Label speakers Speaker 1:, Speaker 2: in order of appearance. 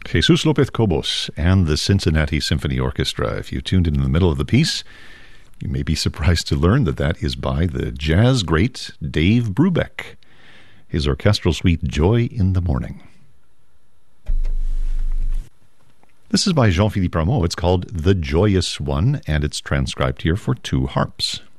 Speaker 1: Jesus Lopez Cobos and the Cincinnati Symphony Orchestra. If you tuned in the middle of the piece, you may be surprised to learn that that is by the jazz great Dave Brubeck, his orchestral suite Joy in the Morning. This is by Jean-Philippe Rameau. It's called The Joyous One, and it's transcribed here for 2 harps.